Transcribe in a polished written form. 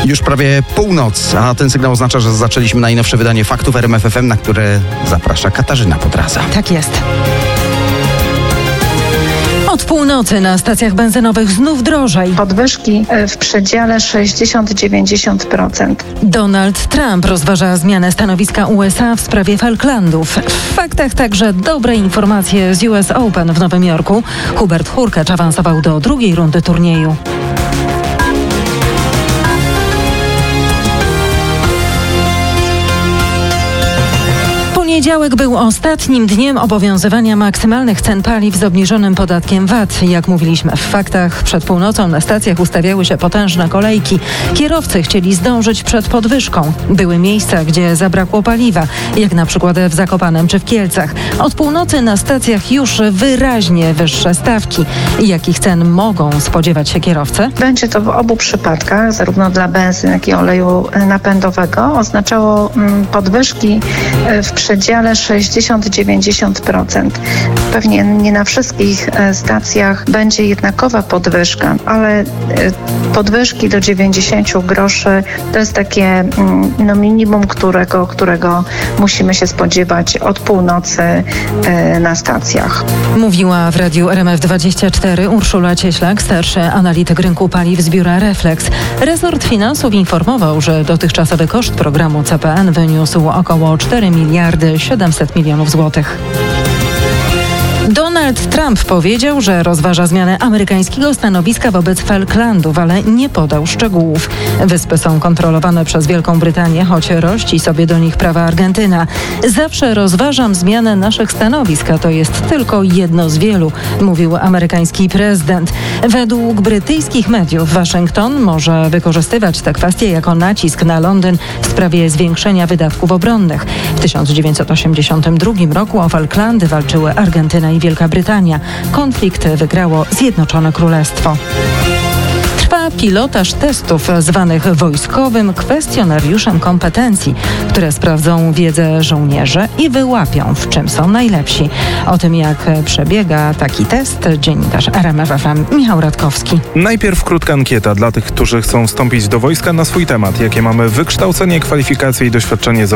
Już prawie północ, a ten sygnał oznacza, że zaczęliśmy najnowsze wydanie faktów RMF FM, na które zaprasza Katarzyna Podraza. Tak jest. Od północy na stacjach benzynowych znów drożej. Podwyżki w przedziale 60-90%. Donald Trump rozważa zmianę stanowiska USA w sprawie Falklandów. W faktach także dobre informacje z US Open w Nowym Jorku. Hubert Hurkacz awansował do drugiej rundy turnieju. Poniedziałek był ostatnim dniem obowiązywania maksymalnych cen paliw z obniżonym podatkiem VAT. Jak mówiliśmy w faktach, przed północą na stacjach ustawiały się potężne kolejki. Kierowcy chcieli zdążyć przed podwyżką. Były miejsca, gdzie zabrakło paliwa, jak na przykład w Zakopanem czy w Kielcach. Od północy na stacjach już wyraźnie wyższe stawki. Jakich cen mogą spodziewać się kierowcy? Będzie to w obu przypadkach, zarówno dla benzyn, jak i oleju napędowego, oznaczało podwyżki w przedziale 60-90%. Pewnie nie na wszystkich stacjach będzie jednakowa podwyżka, ale podwyżki do 90 groszy to jest takie minimum, którego musimy się spodziewać od północy na stacjach. Mówiła w radiu RMF24 Urszula Cieślak, starszy analityk rynku paliw z biura Reflex. Resort Finansów informował, że dotychczasowy koszt programu CPN wyniósł około 4 miliardy 700 milionów złotych. Donald Trump powiedział, że rozważa zmianę amerykańskiego stanowiska wobec Falklandów, ale nie podał szczegółów. Wyspy są kontrolowane przez Wielką Brytanię, choć rości sobie do nich prawa Argentyna. Zawsze rozważam zmianę naszych stanowisk, a to jest tylko jedno z wielu, mówił amerykański prezydent. Według brytyjskich mediów Waszyngton może wykorzystywać tę kwestię jako nacisk na Londyn w sprawie zwiększenia wydatków obronnych. W 1982 roku o Falklandy walczyły Argentyna i Wielka Brytania. Konflikt wygrało Zjednoczone Królestwo. Trwa pilotaż testów zwanych wojskowym kwestionariuszem kompetencji, które sprawdzą wiedzę żołnierzy i wyłapią, w czym są najlepsi. O tym, jak przebiega taki test, dziennikarz RMF FM Michał Radkowski. Najpierw krótka ankieta dla tych, którzy chcą wstąpić do wojska na swój temat. Jakie mamy wykształcenie, kwalifikacje i doświadczenie